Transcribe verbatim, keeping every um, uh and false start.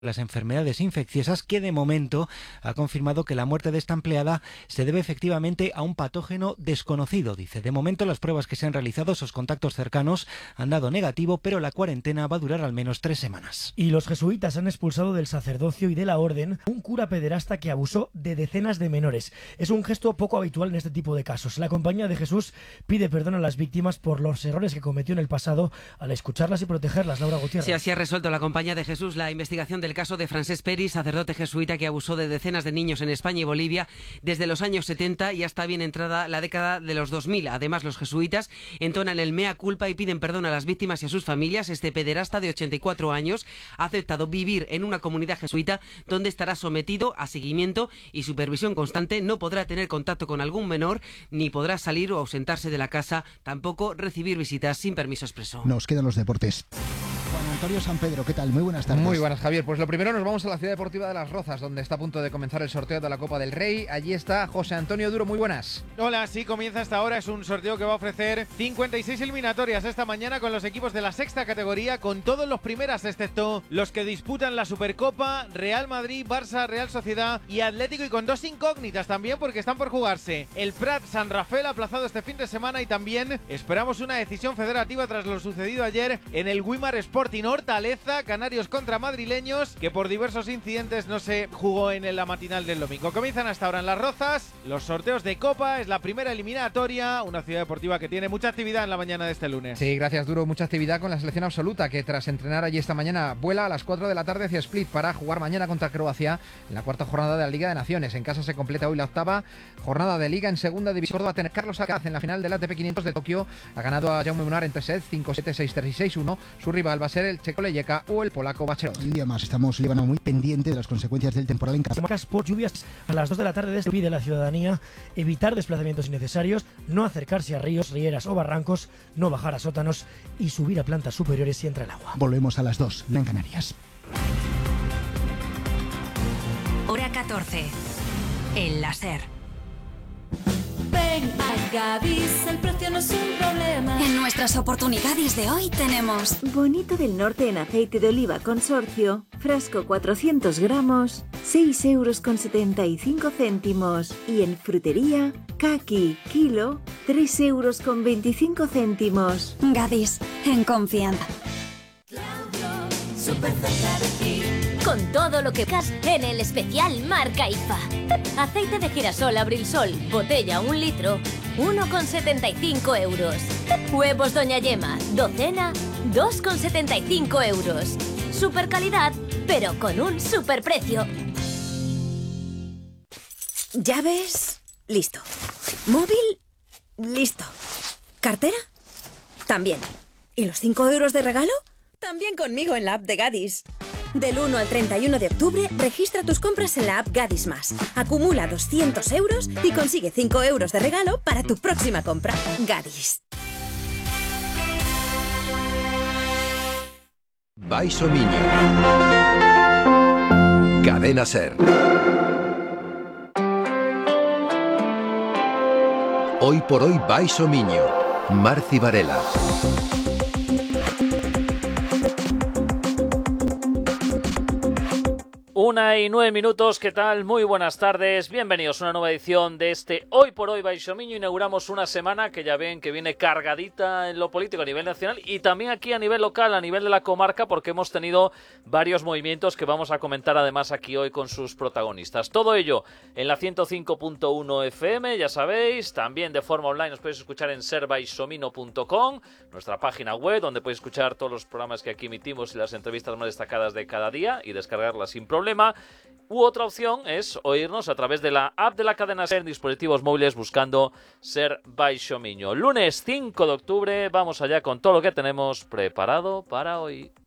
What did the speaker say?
las enfermedades infecciosas, que de momento ha confirmado que la muerte de esta empleada se debe efectivamente a un patógeno desconocido. Dice, de momento las pruebas que se han realizado, esos contactos cercanos, han dado negativo, pero la cuarentena va a durar al menos tres semanas. Y los jesuitas han expulsado del sacerdocio y de la orden un cura pederasta que abusó de decenas de menores. Es un gesto poco habitual en este tipo de casos. La Compañía de Jesús pide perdón a las víctimas por los errores que cometió en el pasado al escucharlas y protegerlas. Laura Gutiérrez. Sí, así ha resuelto la Compañía de Jesús la investigación del El caso de Francesc Peris, sacerdote jesuita que abusó de decenas de niños en España y Bolivia desde los años setenta y hasta bien entrada la década de los dos mil. Además, los jesuitas entonan el mea culpa y piden perdón a las víctimas y a sus familias. Este pederasta de ochenta y cuatro años ha aceptado vivir en una comunidad jesuita donde estará sometido a seguimiento y supervisión constante. No podrá tener contacto con algún menor, ni podrá salir o ausentarse de la casa, tampoco recibir visitas sin permiso expreso. Nos quedan los deportes. Juan Antonio San Pedro, ¿qué tal? Muy buenas tardes. Muy buenas, Javier. Pues lo primero nos vamos a la Ciudad Deportiva de Las Rozas, donde está a punto de comenzar el sorteo de la Copa del Rey. Allí está José Antonio Duro, muy buenas. Hola, sí, comienza hasta ahora. Es un sorteo que va a ofrecer cincuenta y seis eliminatorias esta mañana con los equipos de la sexta categoría, con todos los primeras, excepto los que disputan la Supercopa, Real Madrid, Barça, Real Sociedad y Atlético, y con dos incógnitas también porque están por jugarse. El Prat San Rafael aplazado este fin de semana, y también esperamos una decisión federativa tras lo sucedido ayer en el Wimar Sporting Hortaleza, Canarios contra madrileños, que por diversos incidentes no se jugó en la matinal del domingo. Comienzan hasta ahora en Las Rozas los sorteos de Copa. Es la primera eliminatoria, una ciudad deportiva que tiene mucha actividad en la mañana de este lunes. Sí, gracias, Duro. Mucha actividad con la selección absoluta, que tras entrenar allí esta mañana vuela a las cuatro de la tarde hacia Split para jugar mañana contra Croacia en la cuarta jornada de la Liga de Naciones. En casa se completa hoy la octava jornada de Liga. En segunda división va a tener Carlos Alcaraz en la final del A T P quinientos de Tokio. Ha ganado a Jaume Munar en tres sets, cinco siete, seis tres y seis uno. Su rival va a ser el checo Leyeka o el polaco Bachelot. Un día más estamos, Líbano, muy pendiente de las consecuencias del temporal en casa. Por lluvias a las dos de la tarde desde pide la ciudadanía evitar desplazamientos innecesarios, no acercarse a ríos, rieras o barrancos, no bajar a sótanos y subir a plantas superiores si entra el agua. Volvemos a las dos, en Canarias. Hora catorce. El láser. Ven a Gadis, el precio no es un problema. En nuestras oportunidades de hoy tenemos Bonito del Norte en aceite de oliva consorcio, frasco cuatrocientos gramos, seis euros con setenta y cinco céntimos. Y en frutería, caqui, kilo, tres euros con veinticinco céntimos. Gadis, en confianza. Súper cerca de ti. Con todo lo que buscas en el especial marca I F A. Aceite de girasol Abrilsol, botella un litro, uno con setenta y cinco euros. Huevos Doña Yema, docena, dos con setenta y cinco euros. Super calidad, pero con un super precio. Llaves, listo. Móvil, listo. ¿Cartera? También. ¿Y los cinco euros de regalo? También conmigo en la app de Gadis. Del uno al treinta y uno de octubre, registra tus compras en la app Gadis Más. Acumula doscientos euros y consigue cinco euros de regalo para tu próxima compra. Gadis. Baixo Miño. Cadena Ser. Hoy por hoy Baixo Miño. Marci Varela. Una y nueve minutos, ¿qué tal? Muy buenas tardes, bienvenidos a una nueva edición de este Hoy por Hoy Baixo Miño. Inauguramos una semana que ya ven que viene cargadita en lo político a nivel nacional y también aquí a nivel local, a nivel de la comarca, porque hemos tenido varios movimientos que vamos a comentar además aquí hoy con sus protagonistas. Todo ello en la ciento cinco punto uno F M, ya sabéis, también de forma online nos podéis escuchar en ser baixomino punto com, nuestra página web donde podéis escuchar todos los programas que aquí emitimos y las entrevistas más destacadas de cada día y descargarlas sin problema. U otra opción es oírnos a través de la app de la cadena SER en dispositivos móviles buscando Ser Baixo Miño. Lunes cinco de octubre, vamos allá con todo lo que tenemos preparado para hoy.